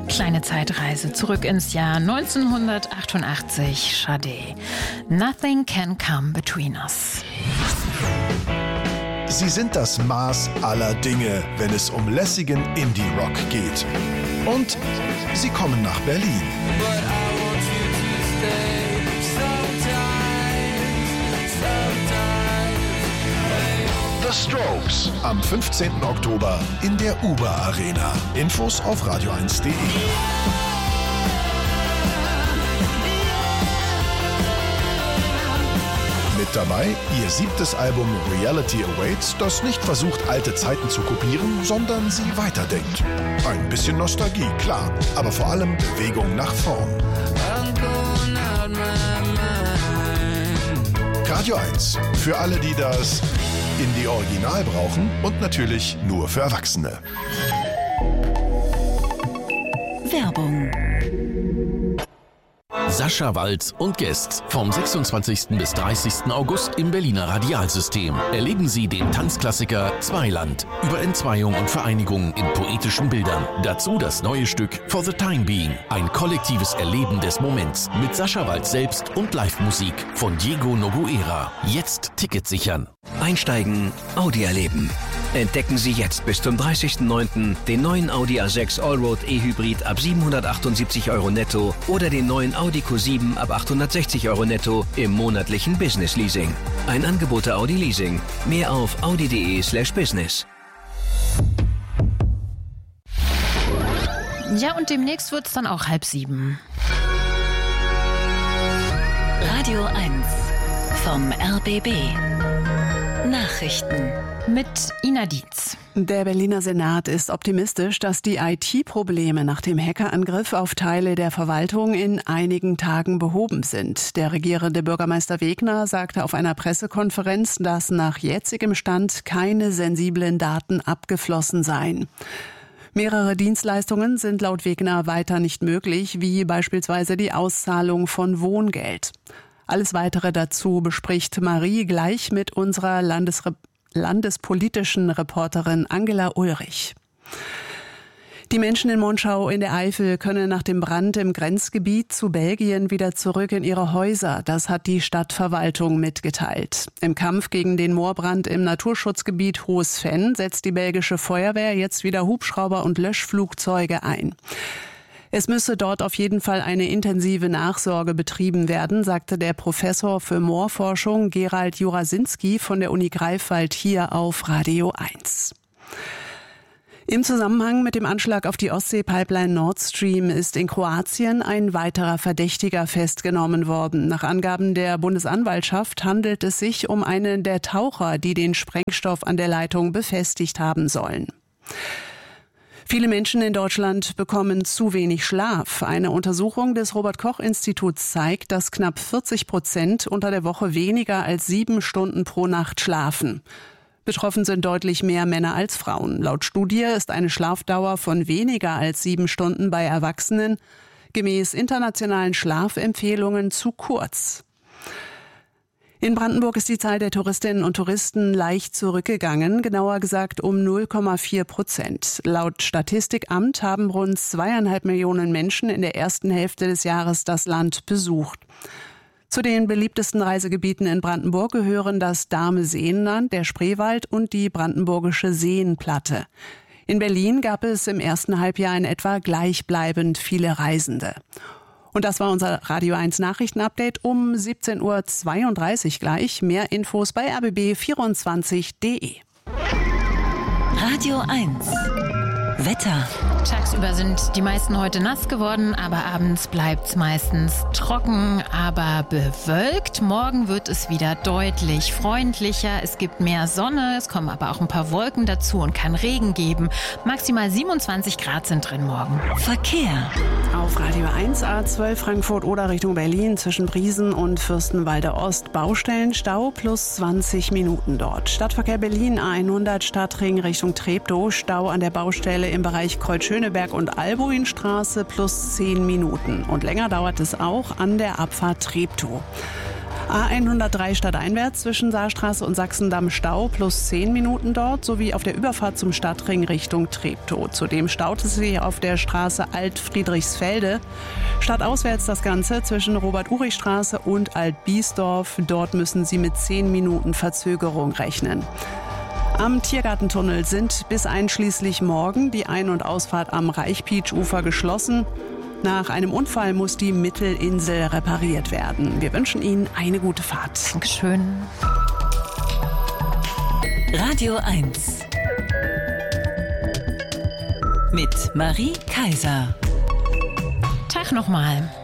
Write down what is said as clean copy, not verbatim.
Kleine Zeitreise zurück ins Jahr 1988. Sade. Nothing can come between us. Sie sind das Maß aller Dinge, wenn es um lässigen Indie-Rock geht. Und sie kommen nach Berlin. The Strokes am 15. Oktober in der Uber Arena. Infos auf radio1.de. Mit dabei ihr 7. Album Reality Awaits, das nicht versucht, alte Zeiten zu kopieren, sondern sie weiterdenkt. Ein bisschen Nostalgie, klar, aber vor allem Bewegung nach vorn. Radio 1, für alle, die das Indie-Original brauchen und natürlich nur für Erwachsene. Werbung. Sascha Walz und Guests vom 26. bis 30. August im Berliner Radialsystem. Erleben Sie den Tanzklassiker Zweiland über Entzweiung und Vereinigung in poetischen Bildern. Dazu das neue Stück For the Time Being. Ein kollektives Erleben des Moments mit Sascha Walz selbst und Live-Musik von Diego Noguera. Jetzt Tickets sichern. Einsteigen, Audi erleben. Entdecken Sie jetzt bis zum 30.09. den neuen Audi A6 Allroad E-Hybrid ab 778 € netto oder den neuen Audi Q7 ab 860 € netto im monatlichen Business Leasing. Ein Angebot der Audi Leasing. Mehr auf audi.de/business. Ja, und demnächst wird's dann auch 6:30. Radio 1 vom RBB. Nachrichten. Mit Ina Dietz. Der Berliner Senat ist optimistisch, dass die IT-Probleme nach dem Hackerangriff auf Teile der Verwaltung in einigen Tagen behoben sind. Der regierende Bürgermeister Wegner sagte auf einer Pressekonferenz, dass nach jetzigem Stand keine sensiblen Daten abgeflossen seien. Mehrere Dienstleistungen sind laut Wegner weiter nicht möglich, wie beispielsweise die Auszahlung von Wohngeld. Alles Weitere dazu bespricht Marie gleich mit unserer landespolitischen Reporterin Angela Ulrich. Die Menschen in Monschau in der Eifel können nach dem Brand im Grenzgebiet zu Belgien wieder zurück in ihre Häuser. Das hat die Stadtverwaltung mitgeteilt. Im Kampf gegen den Moorbrand im Naturschutzgebiet Hohes Venn setzt die belgische Feuerwehr jetzt wieder Hubschrauber und Löschflugzeuge ein. Es müsse dort auf jeden Fall eine intensive Nachsorge betrieben werden, sagte der Professor für Moorforschung Gerald Jurasinski von der Uni Greifswald hier auf Radio 1. Im Zusammenhang mit dem Anschlag auf die Ostsee-Pipeline Nord Stream ist in Kroatien ein weiterer Verdächtiger festgenommen worden. Nach Angaben der Bundesanwaltschaft handelt es sich um einen der Taucher, die den Sprengstoff an der Leitung befestigt haben sollen. Viele Menschen in Deutschland bekommen zu wenig Schlaf. Eine Untersuchung des Robert-Koch-Instituts zeigt, dass knapp 40% unter der Woche weniger als 7 Stunden pro Nacht schlafen. Betroffen sind deutlich mehr Männer als Frauen. Laut Studie ist eine Schlafdauer von weniger als 7 Stunden bei Erwachsenen gemäß internationalen Schlafempfehlungen zu kurz. In Brandenburg ist die Zahl der Touristinnen und Touristen leicht zurückgegangen, genauer gesagt um 0,4%. Laut Statistikamt haben rund 2,5 Millionen Menschen in der ersten Hälfte des Jahres das Land besucht. Zu den beliebtesten Reisegebieten in Brandenburg gehören das Dahme-Seenland, der Spreewald und die brandenburgische Seenplatte. In Berlin gab es im ersten Halbjahr in etwa gleichbleibend viele Reisende. Und das war unser Radio 1 Nachrichtenupdate um 17.32 Uhr gleich. Mehr Infos bei rbb24.de. Radio 1 Wetter. Tagsüber sind die meisten heute nass geworden, aber abends bleibt's meistens trocken, aber bewölkt. Morgen wird es wieder deutlich freundlicher. Es gibt mehr Sonne, es kommen aber auch ein paar Wolken dazu und kann Regen geben. Maximal 27 Grad sind drin morgen. Verkehr. Auf Radio 1 A12 Frankfurt oder Richtung Berlin zwischen Briesen und Fürstenwalde Ost Baustellenstau plus 20 Minuten dort. Stadtverkehr Berlin A100 Stadtring Richtung Treptow, Stau an der Baustelle im Bereich Kreuzschöneberg und Albuinstraße plus 10 Minuten. Und länger dauert es auch an der Abfahrt Treptow. A103 stadteinwärts zwischen Saarstraße und Sachsendamm Stau plus 10 Minuten dort, sowie auf der Überfahrt zum Stadtring Richtung Treptow. Zudem staut es sich auf der Straße Alt-Friedrichsfelde. Stadtauswärts das Ganze zwischen Robert-Urich-Straße und Alt-Biesdorf. Dort müssen Sie mit 10 Minuten Verzögerung rechnen. Am Tiergartentunnel sind bis einschließlich morgen die Ein- und Ausfahrt am Reichpietsch-Ufer geschlossen. Nach einem Unfall muss die Mittelinsel repariert werden. Wir wünschen Ihnen eine gute Fahrt. Dankeschön. Radio 1 mit Marie Kaiser. Tag nochmal.